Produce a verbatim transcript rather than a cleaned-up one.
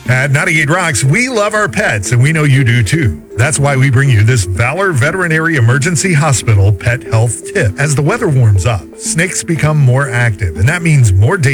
At ninety-eight Rocks, we love our pets, and we know you do too. That's why we bring you this Valor Veterinary Emergency Hospital pet health tip. As the weather warms up, snakes become more active, and that means more